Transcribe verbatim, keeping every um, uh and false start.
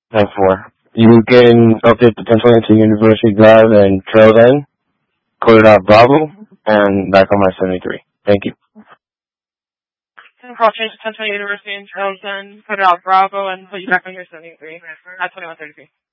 ten four. You can update the ten twenty to University Drive and Trails End, code it out Bravo, and back on my seventy-three. Thank you. Call change to ten twenty University and Trails End, code it out Bravo, and put you back on your seventy-three at twenty-one thirty-three.